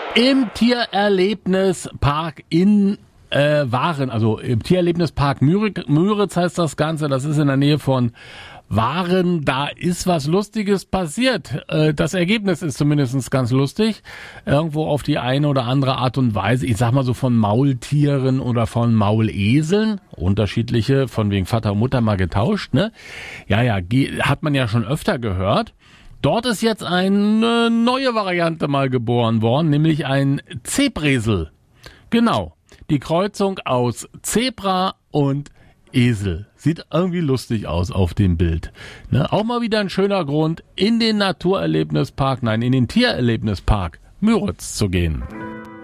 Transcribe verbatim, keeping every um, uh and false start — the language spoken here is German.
Im Tiererlebnispark in äh, Waren, also im Tiererlebnispark Müritz heißt das Ganze, das ist in der Nähe von Waren, da ist was Lustiges passiert. Äh, das Ergebnis ist zumindest ganz lustig. Irgendwo auf die eine oder andere Art und Weise, ich sag mal so von Maultieren oder von Mauleseln, unterschiedliche, von wegen Vater und Mutter mal getauscht, ne? Ja, ja, hat man ja schon öfter gehört. Dort ist jetzt eine neue Variante mal geboren worden, nämlich ein Zebresel. Genau, die Kreuzung aus Zebra und Esel. Sieht irgendwie lustig aus auf dem Bild. Ne? Auch mal wieder ein schöner Grund, in den Naturerlebnispark, nein, in den Tiererlebnispark Müritz zu gehen.